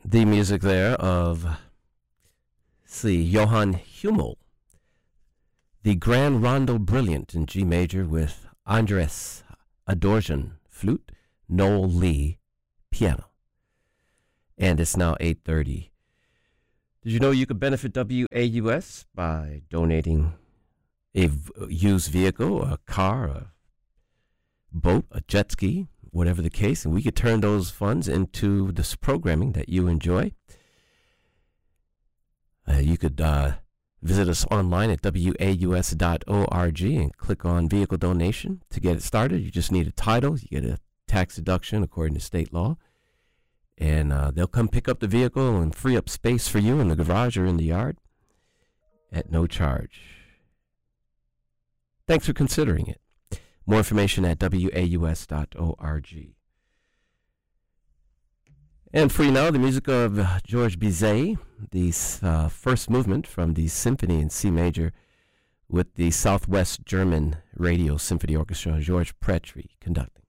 The music there of, Johann Hummel, the Grand Rondo Brilliant in G major with Andres Adorjan, flute, Noel Lee, piano. And it's now 8:30. Did you know you could benefit WAUS by donating a used vehicle, a car, a boat, a jet ski, whatever the case, and we could turn those funds into this programming that you enjoy. You could visit us online at waus.org and click on vehicle donation to get it started. You just need a title. You get a tax deduction according to state law. And they'll come pick up the vehicle and free up space for you in the garage or in the yard at no charge. Thanks for considering it. More information at waus.org. And for you now, the music of Georges Bizet, the first movement from the Symphony in C major with the Southwest German Radio Symphony Orchestra, Georges Petri conducting.